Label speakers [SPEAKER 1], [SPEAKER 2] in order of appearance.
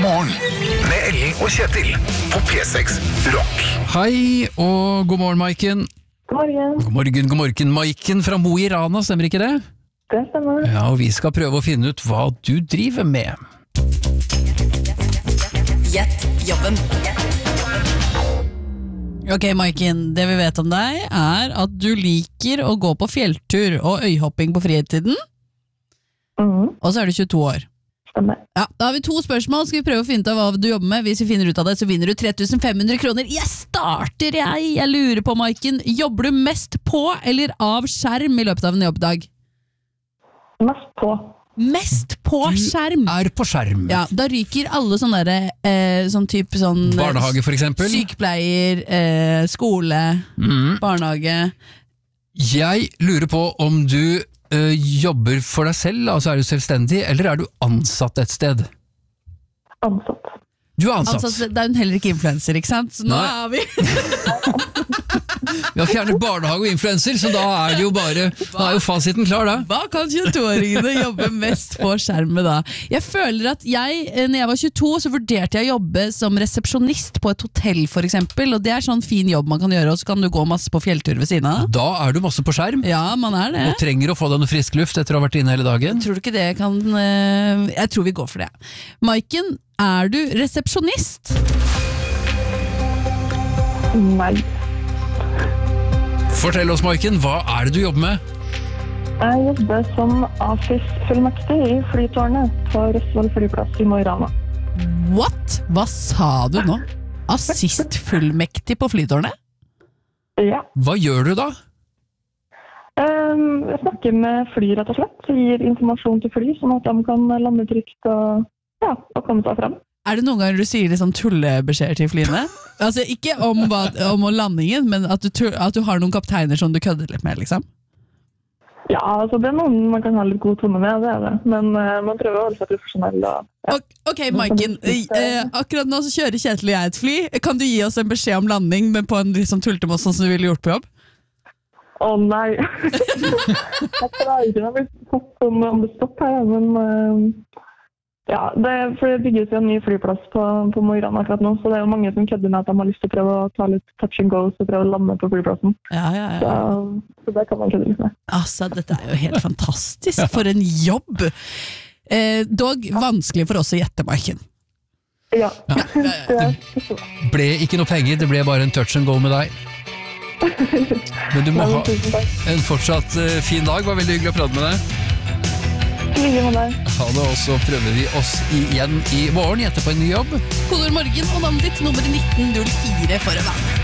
[SPEAKER 1] Morgen med Ellen og Kjetil på P6 Rock.
[SPEAKER 2] Hei og god morgen, Maiken.
[SPEAKER 3] God morgen.
[SPEAKER 2] God morgen, Maiken fra Mo i Rana, stemmer ikke det?
[SPEAKER 3] Det stemmer.
[SPEAKER 2] Ja, og vi skal prøve å finne ut hva du driver med.
[SPEAKER 4] Gjett jobben.
[SPEAKER 5] Ok, Maiken, det vi vet om deg er at du liker å gå på fjelltur og øyhopping på fritiden, og så er du 22 år.
[SPEAKER 3] Stemmer.
[SPEAKER 5] Ja, da har vi 2 spørsmål, skal vi prøve å finne ut av hva du jobber med. Hvis vi finner ut av det, så vinner du 3500 kroner. Jeg lurer på, Maiken, jobber du mest på eller av skjerm i løpet av en jobbdag?
[SPEAKER 3] Mest på.
[SPEAKER 5] Mest på skjerm?
[SPEAKER 2] Er på skjerm.
[SPEAKER 5] Ja, da ryker alle sånne der, sånn type sånn
[SPEAKER 2] Barnehage for eksempel.
[SPEAKER 5] Sykepleier, skole, barnehage.
[SPEAKER 2] Jeg lurer på om du jobber for deg selv, altså er du selvstendig, eller er du ansatt et sted?
[SPEAKER 3] Ansatt.
[SPEAKER 2] Du er ansatt.
[SPEAKER 5] Det er jo heller ikke influencer, ikke sant? Så nå
[SPEAKER 2] Nei.
[SPEAKER 5] er vi
[SPEAKER 2] Vi har fjernet barnehage og influencer, så da er det jo bare, da er jo fasiten klar da.
[SPEAKER 5] Hva kan 22-åringene jobbe mest på skjermet da? Jeg føler at når jeg var 22, så vurderte jeg å jobbe som resepsjonist på et hotell for eksempel, og det er sånn fin jobb man kan gjøre, og så kan du gå masse på fjelltur ved siden av.
[SPEAKER 2] Da er du masse på skjerm,
[SPEAKER 5] Ja, man er det.
[SPEAKER 2] og trenger å få deg noe frisk luft etter å ha vært inne hele dagen.
[SPEAKER 5] Tror du ikke det kan... Jeg tror vi går for det. Maiken, er du resepsjonist?
[SPEAKER 3] Nei.
[SPEAKER 2] Fortell oss, Maiken, hva er det du jobber med?
[SPEAKER 3] Jeg jobber som AFIS-fullmektig i flytårnet på Røsvoll flyplass i Mo i Rana.
[SPEAKER 5] What? Hva sa du nå? Assist-fullmektig på flytårnet?
[SPEAKER 3] Ja.
[SPEAKER 2] Hva gjør du da?
[SPEAKER 3] Jeg snakker med fly, rett og slett. Jeg gir informasjon til fly, sånn at de kan lande trygt og komme seg frem.
[SPEAKER 5] Er det noen ganger du sier liksom tullebeskjeder til flyene? Altså ikke om landingen, men at du har noen kapteiner som du kødder litt med, liksom?
[SPEAKER 3] Ja, altså det er noen man kan ha litt god tone med, det er det. Men man prøver å holde seg profesjonell.
[SPEAKER 5] Ok, Maiken, akkurat nå så kjører Kjetil og jeg et fly. Kan du gi oss en beskjed om landing, men på en liksom tultemåte som du ville gjort på jobb?
[SPEAKER 3] Nei. Jeg klarer ikke å bli fått sånn om det stopp her, men... Ja, for det bygges jo en ny flyplass på Mo i Rana akkurat nå, så det er jo mange som kødder med at de har lyst til å prøve å ta litt touch and go og prøve å lande på flyplassen.
[SPEAKER 5] Ja.
[SPEAKER 3] Så det kan man kødde litt med.
[SPEAKER 5] Altså, dette er jo helt fantastisk. For en jobb! Dog vanskelig for oss å gjette, Maiken.
[SPEAKER 3] Ja. Det
[SPEAKER 2] Ble ikke noe penger, det ble bare en touch and go med deg. Men du må ha en fortsatt fin dag, det var veldig hyggelig å prate med deg.
[SPEAKER 3] ligger med deg.
[SPEAKER 2] Ha det, og så prøver vi oss igjen i morgen, gjette på en ny jobb.
[SPEAKER 5] Kodord morgen og navnet ditt nummer 1904 for å være med.